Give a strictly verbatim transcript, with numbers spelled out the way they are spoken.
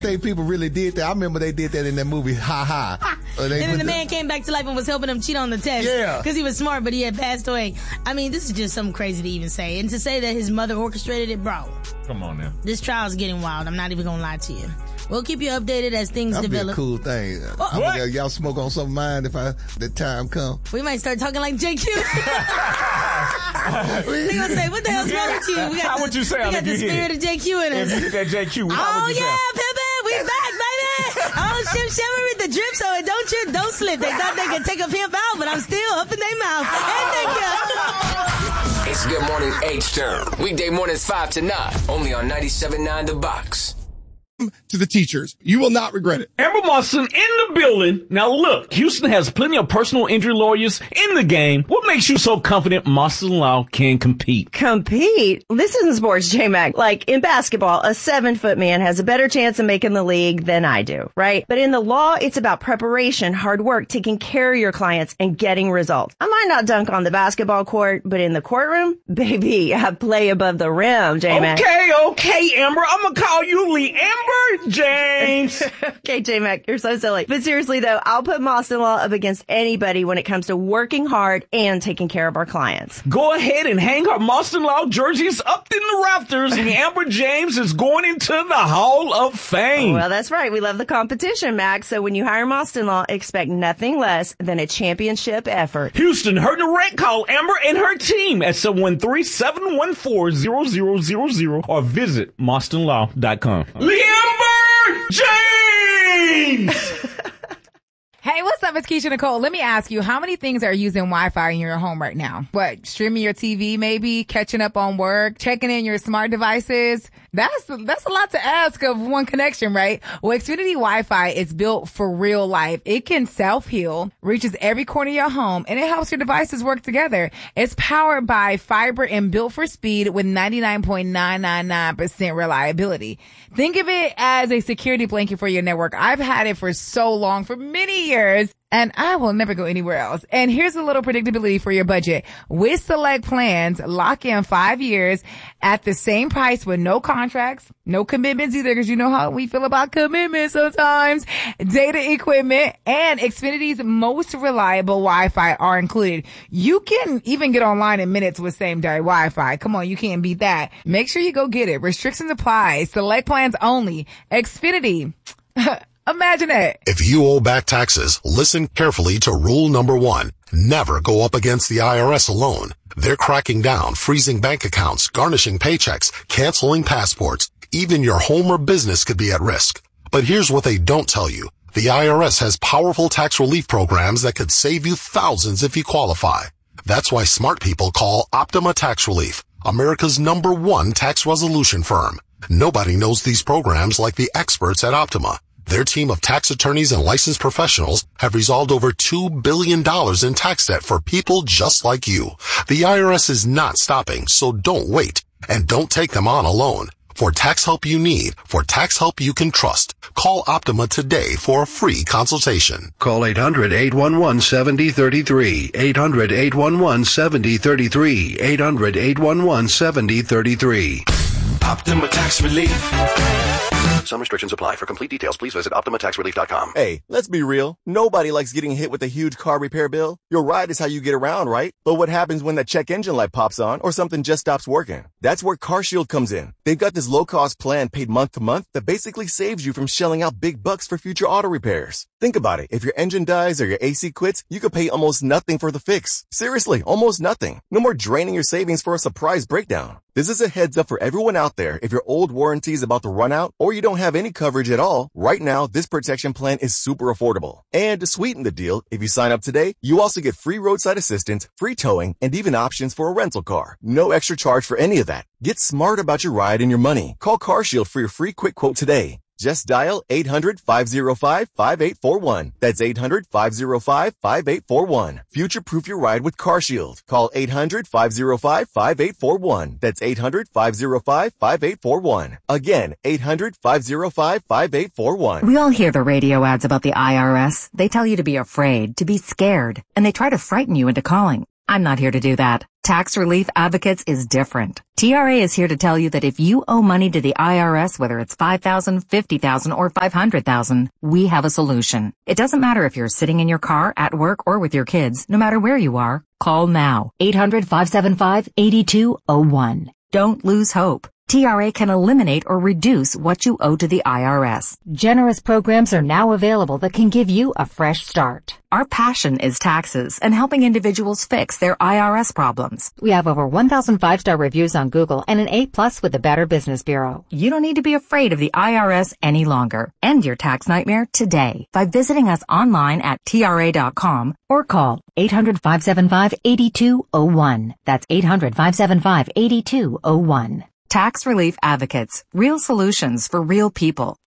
think people really did that. I remember they did that in that movie, Ha Ha. Uh, and then the man came back to life and was helping him cheat on the test. Yeah. Because he was smart, but he had passed away. I mean, this is just something crazy to even say. And to say that his mother orchestrated it, bro. Come on now. This trial's getting wild. I'm not even going to lie to you. We'll keep you updated as things That'd develop. That'd be a cool thing. Oh, I'm gonna, y'all smoke on some of mine if I, the time comes. We might start talking like J Q. They gonna say, what the hell's wrong with you? We got How the, would you say we got the spirit of J Q in us. If you hit that J Q, how oh, would you yeah, say? Pippin, we back, baby. Oh, shim shimmer with the drip so it don't trip, don't slip. They thought they could take a pimp out, but I'm still up in their mouth. And thank you. It's Good Morning H-Town. Weekday mornings five to nine. Only on ninety-seven point nine The Box. To the teachers. You will not regret it. Amber Monson in the building. Now look, Houston has plenty of personal injury lawyers in the game. What makes you so confident Monson Law can compete? Compete? This isn't sports, J-Mac. Like in basketball, a seven-foot man has a better chance of making the league than I do, right? But in the law, it's about preparation, hard work, taking care of your clients, and getting results. I might not dunk on the basketball court, but in the courtroom, baby, I play above the rim, J-Mac. Okay, okay, Amber. I'm gonna call you Lee Amber James. Okay, J-Mac, you're so silly. But seriously, though, I'll put Monson Law up against anybody when it comes to working hard and taking care of our clients. Go ahead and hang our Monson Law jerseys up in the rafters, and Amber James is going into the Hall of Fame. Well, that's right. We love the competition, Max. So when you hire Monson Law, expect nothing less than a championship effort. Houston, her direct call Amber and her team at seven one three, seven one four, zero zero zero zero or visit Monson Law dot com. Lee Amber James! Hey, what's up? It's Keisha Nicole. Let me ask you, how many things are using Wi-Fi in your home right now? What, streaming your T V maybe, catching up on work, checking in your smart devices? That's, that's a lot to ask of one connection, right? Well, Xfinity Wi-Fi is built for real life. It can self-heal, reaches every corner of your home, and it helps your devices work together. It's powered by fiber and built for speed with ninety-nine point nine nine nine percent reliability. Think of it as a security blanket for your network. I've had it for so long, for many years, and I will never go anywhere else. And here's a little predictability for your budget. With select plans, lock in five years at the same price with no contracts, no commitments either, because you know how we feel about commitments sometimes. Data equipment and Xfinity's most reliable Wi-Fi are included. You can even get online in minutes with same-day Wi-Fi. Come on, you can't beat that. Make sure you go get it. Restrictions apply. Select plans only. Xfinity. Imagine it. If you owe back taxes, listen carefully to rule number one. Never go up against the I R S alone. They're cracking down, freezing bank accounts, garnishing paychecks, canceling passports. Even your home or business could be at risk. But here's what they don't tell you. The I R S has powerful tax relief programs that could save you thousands if you qualify. That's why smart people call Optima Tax Relief, America's number one tax resolution firm. Nobody knows these programs like the experts at Optima. Their team of tax attorneys and licensed professionals have resolved over two billion dollars in tax debt for people just like you. The I R S is not stopping, so don't wait. And don't take them on alone. For tax help you need, for tax help you can trust, call Optima today for a free consultation. Call eight hundred, eight one one, seven zero three three, eight hundred, eight one one, seven zero three three, eight hundred, eight one one, seven zero three three. Optima Tax Relief. Some restrictions apply. For complete details, please visit Optima Tax Relief dot com. Hey, let's be real. Nobody likes getting hit with a huge car repair bill. Your ride is how you get around, right? But what happens when that check engine light pops on or something just stops working? That's where CarShield comes in. They've got this low-cost plan paid month to month that basically saves you from shelling out big bucks for future auto repairs. Think about it. If your engine dies or your A C quits, you could pay almost nothing for the fix. Seriously, almost nothing. No more draining your savings for a surprise breakdown. This is a heads up for everyone out there. If your old warranty is about to run out or you don't have any coverage at all, right now, this protection plan is super affordable. And to sweeten the deal, if you sign up today, you also get free roadside assistance, free towing, and even options for a rental car. No extra charge for any of that. Get smart about your ride and your money. Call CarShield for your free quick quote today. Just dial eight hundred, five oh five, five eight four one. That's eight hundred, five oh five, five eight four one. Future-proof your ride with CarShield. Call eight hundred, five oh five, five eight four one. That's eight hundred, five oh five, five eight four one. Again, eight hundred, five oh five, five eight four one. We all hear the radio ads about the I R S. They tell you to be afraid, to be scared, and they try to frighten you into calling. I'm not here to do that. Tax Relief Advocates is different. T R A is here to tell you that if you owe money to the I R S, whether it's five thousand dollars, fifty thousand dollars, or five hundred thousand dollars, we have a solution. It doesn't matter if you're sitting in your car, at work, or with your kids. No matter where you are, call now. eight hundred, five seven five, eight two zero one. Don't lose hope. T R A can eliminate or reduce what you owe to the I R S. Generous programs are now available that can give you a fresh start. Our passion is taxes and helping individuals fix their I R S problems. We have over one thousand five-star reviews on Google and an A plus with the Better Business Bureau. You don't need to be afraid of the I R S any longer. End your tax nightmare today by visiting us online at T R A dot com or call eight hundred, five seven five, eight two zero one. That's eight hundred, five seven five, eight two zero one. Tax Relief Advocates. Real solutions for real people.